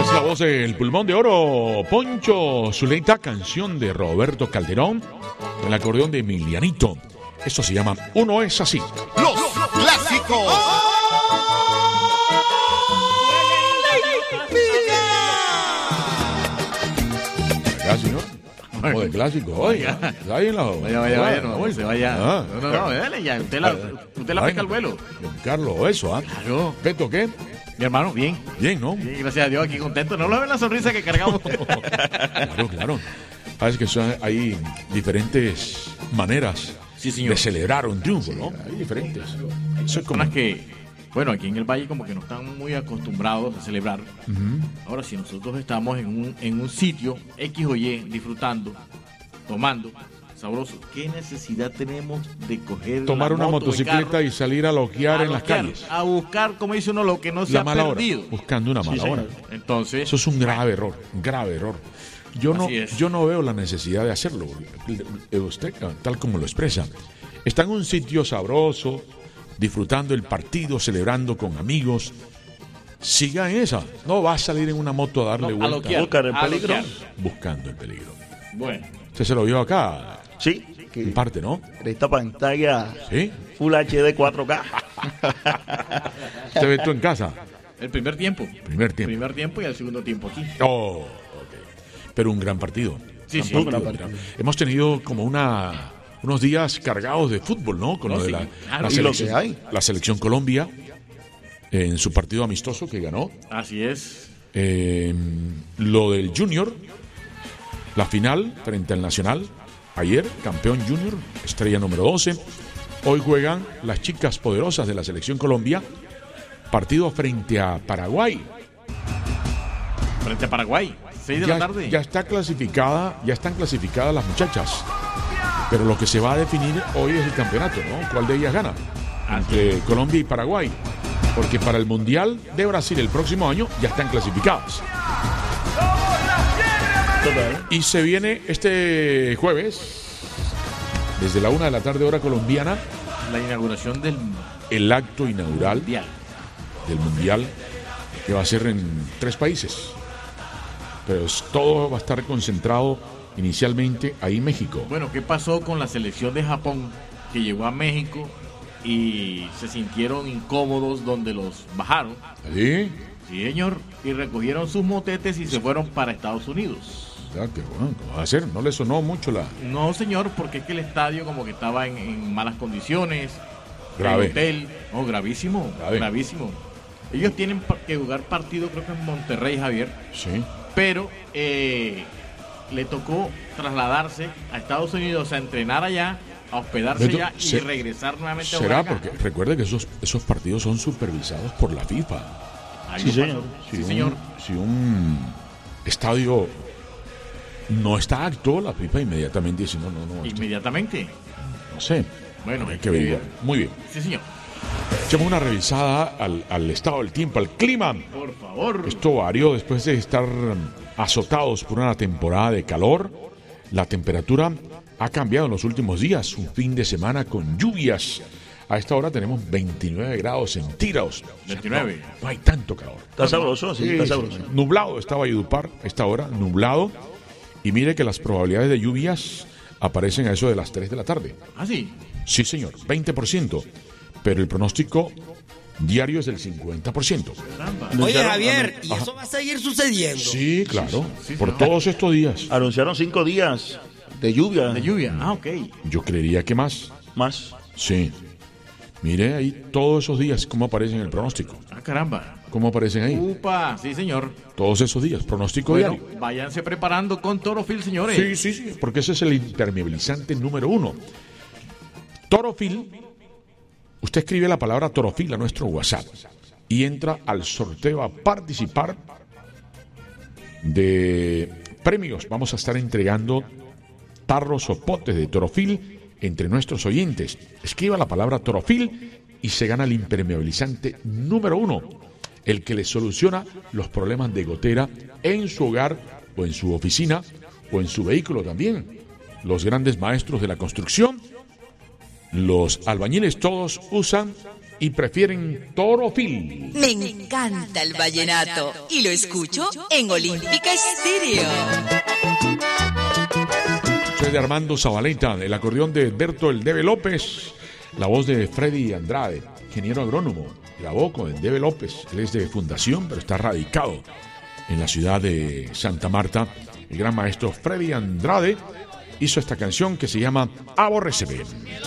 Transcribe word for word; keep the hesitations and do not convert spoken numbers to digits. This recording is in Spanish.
Es la voz del Pulmón de Oro, Poncho Zuleta, canción de Roberto Calderón, con el acordeón de Emilianito. Esto se llama Uno es así. Los clásicos. Acá, señor. Como de clásico. Oiga, ahí en la. Vaya, vaya, vaya, no, no se vaya. Ah, no, no, no, dale ya. Usted la, usted la pesca al vuelo. Don Carlos, eso, ¿ah? Claro. ¿Peto qué? Mi hermano, bien. Bien, ¿no? Bien, gracias a Dios, aquí contento. No lo ven la sonrisa que cargamos. Claro, claro. Sabes que son, hay diferentes maneras Sí, señor. de celebrar un triunfo, ¿no? Hay diferentes. Eso es como Personas que, bueno, aquí en el Valle como que no están muy acostumbrados a celebrar. Ujú. Ahora, si nosotros estamos en un, en un sitio X o Y, disfrutando, tomando, sabroso, ¿qué necesidad tenemos de coger Tomar la una moto, el motocicleta carro, y salir a loquear a en las loquear, calles? a buscar, como dice uno, lo que no se La ha mala hora. perdido? Buscando una mala Sí, hora. señor. Entonces, Eso es un grave error, un grave error. Yo no, Así es. yo no veo la necesidad de hacerlo. Usted, tal como lo expresa, está en un sitio sabroso, disfrutando el partido, celebrando con amigos. Siga en esa. No va a salir en una moto a darle no, a vuelta. loquear, buscar el a peligro. loquear. Buscando el peligro. Bueno, Usted se lo vio acá, Sí, que en parte, ¿no? esta pantalla Sí. Full H D cuatro K. Usted ve tú en casa. el primer tiempo. Primer tiempo. Primer tiempo y el segundo tiempo aquí. Oh, ok. Pero un gran partido. Sí, Gran sí. partido, Gran gran- partido. Hemos tenido como una unos días cargados de fútbol, ¿no? Con No, lo de sí, la, claro. la Y lo selección, que hay. la selección Colombia en su partido amistoso que ganó. Así es. Eh, lo del Junior, la final frente al Nacional. Ayer, campeón Junior, estrella número doce. Hoy juegan las chicas poderosas de la selección Colombia. Partido frente a Paraguay. Frente a Paraguay. seis de ya, la tarde. ya está clasificada, ya están clasificadas las muchachas. Pero lo que se va a definir hoy es el campeonato, ¿no? ¿Cuál de ellas gana? Entre Colombia y Paraguay. Porque para el Mundial de Brasil el próximo año ya están clasificadas. Y se viene este jueves, desde la una de la tarde hora colombiana, La inauguración del el acto inaugural Mundial. del Mundial, que va a ser en tres países. Pero es- todo va a estar concentrado inicialmente ahí en México. Bueno, ¿qué pasó con la selección de Japón que llegó a México y se sintieron incómodos donde los bajaron? ¿Sí? Sí, señor. Y recogieron sus motetes y se fueron para Estados Unidos. Ya, qué bueno, ¿cómo va a ser? No le sonó mucho la... No, señor, porque es que el estadio como que estaba en, en malas condiciones. Grave. El hotel, no, gravísimo, Grave. gravísimo. Ellos tienen pa- que jugar partido, creo que en Monterrey, Javier, Sí. pero eh, le tocó trasladarse a Estados Unidos a entrenar allá, a hospedarse Beto, allá y se- regresar nuevamente a Será jugar acá. porque recuerde que esos, esos partidos son supervisados por la FIFA. Algo Sí, señor. pasó. Si Sí, un- señor. Si un estadio no está apto, la FIFA inmediatamente dice, no, no, no, esto- Inmediatamente. no sé. Bueno, Hay que averiguar. Muy bien. Sí, señor. Echamos una revisada al, al estado del tiempo, al clima. Por favor. Esto varió después de estar azotados por una temporada de calor. La temperatura ha cambiado en los últimos días. Un fin de semana con lluvias. A esta hora tenemos veintinueve grados centígrados. O sea, veintinueve. No, no hay tanto calor. Está sabroso, sí, Sí, está sí, sabroso. sí. Nublado estaba Valledupar a esta hora, nublado. Y mire que las probabilidades de lluvias aparecen a eso de las tres de la tarde. Ah, sí. Sí, señor, veinte por ciento. Pero el pronóstico diario es del cincuenta por ciento. Caramba. Oye, Anunciaron- Javier, y Ajá. eso va a seguir sucediendo. Sí, claro. sí, Por sí. todos estos días. Anunciaron cinco días de lluvia. De lluvia. Ah, ok. Yo creería que más. Más. Sí. Mire ahí todos esos días cómo aparecen en el pronóstico. Ah, caramba. ¿Cómo aparecen ahí? Upa, sí, señor. Todos esos días. Pronóstico Bueno, diario. váyanse preparando con Torofil, señores. Sí, sí, sí. Porque ese es el impermeabilizante número uno. Torofil. Usted escribe la palabra Torofil a nuestro WhatsApp y entra al sorteo a participar de premios. Vamos a estar entregando tarros o potes de Torofil entre nuestros oyentes. Escriba la palabra Torofil y se gana el impermeabilizante número uno, el que le soluciona los problemas de gotera en su hogar o en su oficina o en su vehículo también. Los grandes maestros de la construcción, los albañiles, todos usan y prefieren Torofil. Me encanta el vallenato y lo escucho en Olímpica Estéreo. Soy de Armando Zabaleta, el acordeón de Edberto El Debe López, la voz de Freddy Andrade, ingeniero agrónomo, grabó con El Debe López. Él es de fundación, pero está radicado en la ciudad de Santa Marta. El gran maestro Freddy Andrade hizo esta canción que se llama Aborréceme.